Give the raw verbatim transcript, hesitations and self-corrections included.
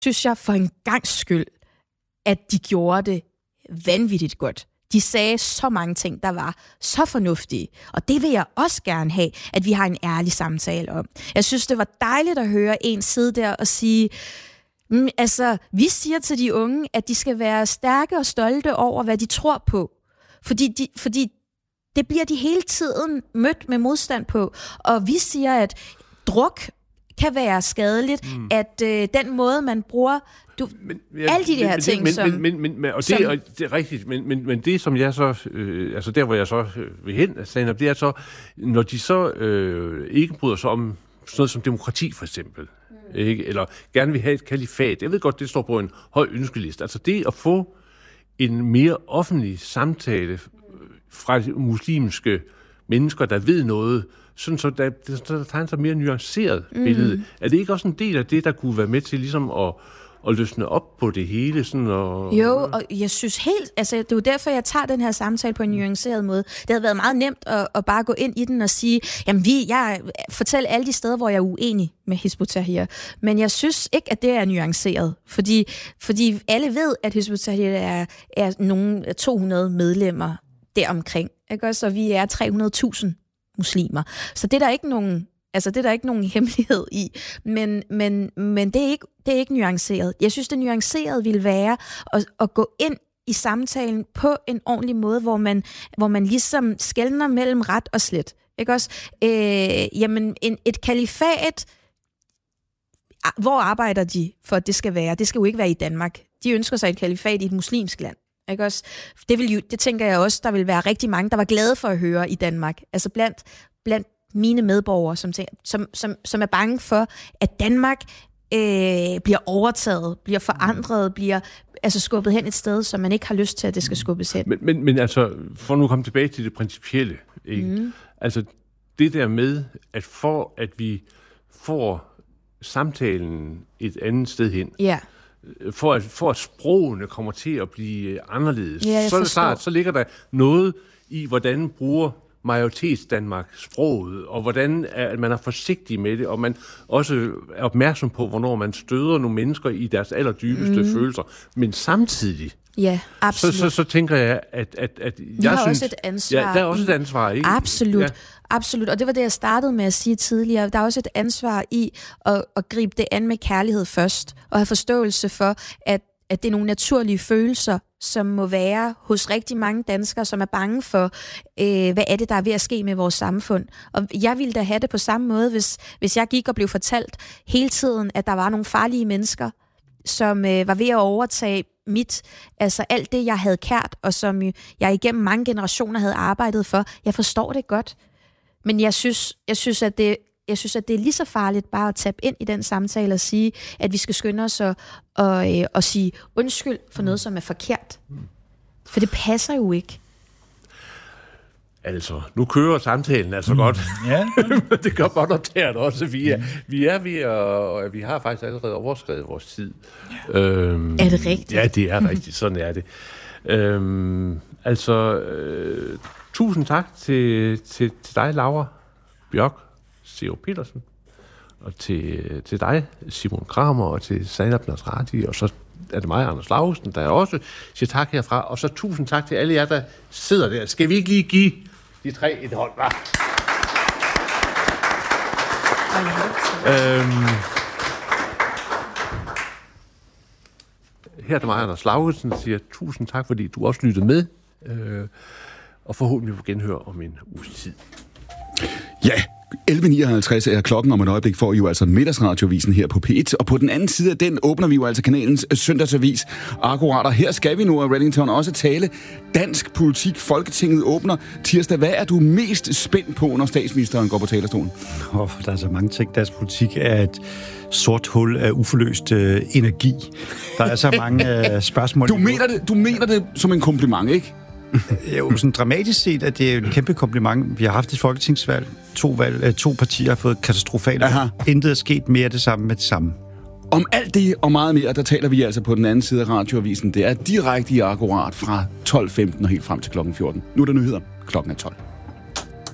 synes jeg for en gangs skyld, at de gjorde det vanvittigt godt. De sagde så mange ting, der var så fornuftige. Og det vil jeg også gerne have, at vi har en ærlig samtale om. Jeg synes, det var dejligt at høre en sidde der og sige, mm, altså, vi siger til de unge, at de skal være stærke og stolte over, hvad de tror på. Fordi, de, fordi det bliver de hele tiden mødt med modstand på. Og vi siger, at druk kan være skadeligt, mm. at øh, den måde, man bruger du, men, ja, alle de her men, ting, men, som... Men, men, men, og, det, som, og det er rigtigt, men, men, men det, som jeg så... Øh, altså der, hvor jeg så øh, vil hen, stand-up, det er så, når de så øh, ikke bryder sig om sådan noget som demokrati, for eksempel, mm. ikke? Eller gerne vil have et kalifat. Jeg ved godt, det står på en høj ønskeliste. Altså det at få en mere offentlig samtale fra de muslimske mennesker, der ved noget, sådan så der, der tegner sig mere nuanceret mm. billede. Er det ikke også en del af det, der kunne være med til ligesom at, at løsne op på det hele? Sådan og, jo, og jeg synes helt... Altså, det er jo derfor, jeg tager den her samtale på en nuanceret måde. Det havde været meget nemt at, at bare gå ind i den og sige, jamen, vi, jeg fortæller alle de steder, hvor jeg er uenig med Hizb ut-Tahrir. Men jeg synes ikke, at det er nuanceret. Fordi, fordi alle ved, at Hizb ut-Tahrir er, er nogle to hundrede medlemmer deromkring. Ikke også? Og vi er tre hundrede tusind muslimer. Så det er der ikke nogen, altså det er der ikke nogen hemmelighed i. Men, men, men det, er ikke, det er ikke nuanceret. Jeg synes, det nuanceret ville være at, at gå ind i samtalen på en ordentlig måde, hvor man, hvor man ligesom skelner mellem ret og slet. Ikke også? Øh, jamen, en, et kalifat, hvor arbejder de for, at det skal være? Det skal jo ikke være i Danmark. De ønsker sig et kalifat i et muslimsk land. Ikke også? Det, vil jo, det tænker jeg også, der vil være rigtig mange, der var glade for at høre i Danmark. Altså blandt, blandt mine medborgere, som, som, som, som er bange for, at Danmark øh, bliver overtaget, bliver forandret, bliver altså skubbet hen et sted, som man ikke har lyst til, at det skal skubbes hen. Men, men, men altså, for nu at komme tilbage til det principielle, ikke? Mm. Altså det der med, at for at vi får samtalen et andet sted hen, ja. For at, for at sprogene kommer til at blive anderledes, ja, så er det klart, så ligger der noget i, hvordan bruger majoritetsdanmark sproget, og hvordan at man er forsigtig med det, og man også er opmærksom på, hvornår man støder nogle mennesker i deres allerdybeste mm. følelser. Men samtidig, ja, absolut. Så, så, så tænker jeg, at, at, at jeg jeg har synes... også et ansvar. Ja, der er også et ansvar, ikke? Absolut. Ja. Absolut, og det var det, jeg startede med at sige tidligere. Der er også et ansvar i at, at gribe det an med kærlighed først, og have forståelse for, at, at det er nogle naturlige følelser, som må være hos rigtig mange danskere, som er bange for, øh, hvad er det, der er ved at ske med vores samfund. Og jeg ville da have det på samme måde, hvis, hvis jeg gik og blev fortalt hele tiden, at der var nogle farlige mennesker, som øh, var ved at overtage mit, altså alt det, jeg havde kært, og som jeg igennem mange generationer havde arbejdet for. Jeg forstår det godt. Men jeg synes, jeg synes, at det, jeg synes, at det er lige så farligt bare at tabe ind i den samtale og sige, at vi skal skynde os og, og, øh, og sige undskyld for noget, som er forkert. For det passer jo ikke. Altså, nu kører samtalen altså mm. godt. Ja. Det gør båndoptageren også. Vi er, vi er ved at, og vi har faktisk allerede overskredet vores tid. Ja. Øhm, er det rigtigt? Ja, det er rigtigt. Sådan er det. Øhm, altså... Øh, Tusind tak til, til, til dig, Laura Bjørk, C O Petersen, og til, til dig, Simon Kramer, og til Zainab Nasrati, og så er det mig, Anders Lausen, der også siger tak herfra, og så tusind tak til alle jer, der sidder der. Skal vi ikke lige give de tre et hold, hva'? øhm, her er det mig, Anders Lausen, der siger tusind tak, fordi du også lyttede med. Øh, og forhåbentlig på genhør om en uges tid. Ja, elleve nioghalvtreds er klokken. Om et øjeblik får I jo altså middagsradiovisen her på P et. Og på den anden side af den åbner vi jo altså kanalens søndagsavis Akkurat. Og her skal vi nu af Reddington også tale dansk politik. Folketinget åbner tirsdag. Hvad er du mest spændt på, når statsministeren går på talerstolen? Oh, der er så mange ting. Dansk politik er et sort hul af uforløst øh, energi. Der er så mange øh, spørgsmål. Du mener, det, du mener det som en kompliment, ikke? Jo, sådan dramatisk set, at det er en kæmpe kompliment. Vi har haft et folketingsvalg. To, valg, to partier har fået katastrofalt. Intet er sket mere det samme med det samme. Om alt det og meget mere, der taler vi altså på den anden side af radioavisen. Det er direkte i Akkurat fra tolv femten og helt frem til klokken fjorten. Nu er der nyheder. Klokken er tolv.